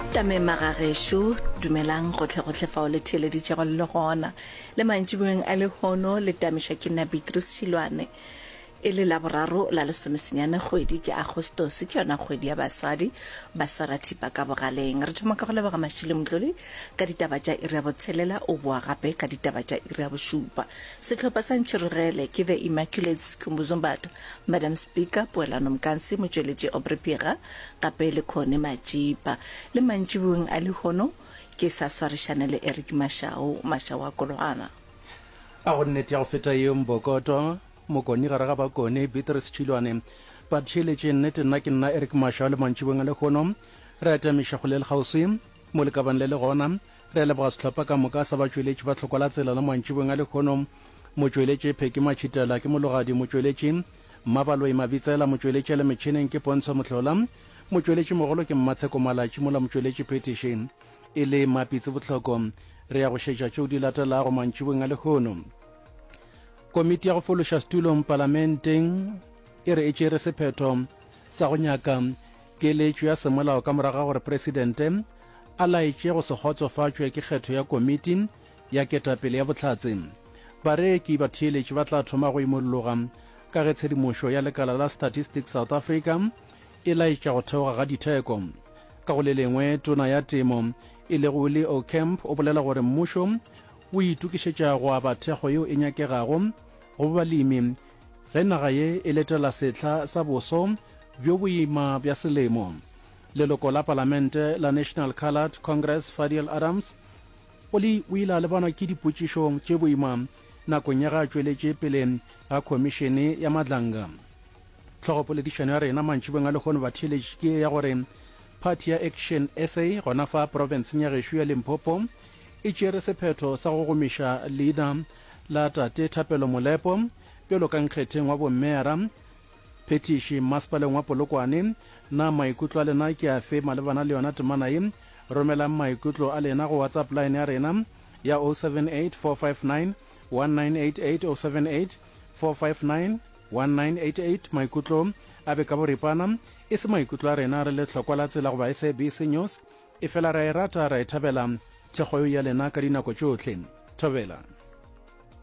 Tame magagesho dumelang gotlhe fa o le theleditse go le gona le mantšiboeng a le hono le tamisha ke nna Beatrice Shilwane e le laboraro la lesomesenyane kgwedi ke Agostose ke yona kgwedi ya basadi ba swara thipa ka bogaleng re thoma ka go leboga Mashile Mdloli ka ditaba tša iri ya botshelela o boa gape ka ditaba tša iri ya bošupa setlhopha sa ntšhirogele ke the Immaculate Skumbuzumbat Madam Speaker Poelano Mkansi motšweletši Aubrey Pira gape le Khone Majipa le mantšiboeng a le hono ke sa swarišane le Eric Mashao a Kologana a go nnete ya go feta yo mbokoto mokoni gare ga bakone Beatrice Shilwane ba tšheletše nnete nna ke nna Eric Mashao le mantšiboeng a le hono re atamiša go le le gausi mo le kabane le le gona re leboga setlhopha ka moka sa batšweletši ba tlhokola tsela le mantšiboeng a le hono motšweletši Pheki Machitela ke mologadi motšweletši Mmabaloi Mabitsela motšweletši le metšhineng ke Pontsho Motlhola motšweletši mogolo ke Mmatsheko Malatši mola motšweletši petition e le Mapitse Botlhoko re ya go šetša tšeo di latelago mantšiboeng a le hono komiti ya go fološa setulong parlamenteng e re e tšere sephetho sa go nyaka keletšo ya semolao ka moraga gore presidente a laetše go se kgotsofatšwe ke kgetho ya komiti ya ketapele ya bohlatse bareki ba theeletše ba tla thoma go imolologa ka ge tshedimošo ya lekala la Statistics South Africa e laetša go theoga ga ditheko ka go le lengwe tona ya temo e le go le Ocamp o bolela gore mmušo o itukišetša go aba thekgo yeo e nyakegago go balemi ge naga ye e letela setla sa boso bjo boima bja selemo leloko la palamente la National Coloured Congress Fadiel Adams o ile a lebanwa ke dipotšišo tše boima nakong ya ga tšweletše pele ga khomišene ya madlanga tlhogopoledišano ya rena mantšiboeng a lekgono ba theeletše ke ya gore party ya Action SA gona fa provinceng ya gešo ya Limpopo e tšere sephetho sa go gomiša leader la Tate Thapelo Molepo pelo ka nkgetheng wa bommera petiši masepaleng wa Polokwane na maikutlo a lena ke a fe malebana le yona temana ye romelang maikutlo a lena go WhatsApp line ya rena ya 078 459 1988 078 459 1988 maikutlo a be ka boripana e se maikutlo a rena re le tlhokwa la tsela go ba SABC News e fela ra e rata ra e thabela thekgo ya lena ka dinako tšohle thobela